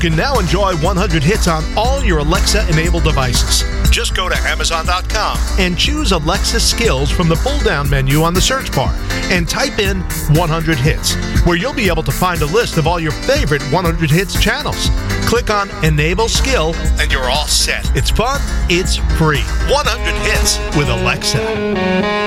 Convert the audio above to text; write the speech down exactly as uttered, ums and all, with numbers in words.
can now enjoy one hundred hits on all your Alexa-enabled devices. Just go to Amazon dot com and choose Alexa Skills from the pull-down menu on the search bar and type in one hundred hits, where you'll be able to find a list of all your favorite one hundred hits channels. Click on Enable Skill and you're all set. It's fun, it's free. one hundred hits with Alexa.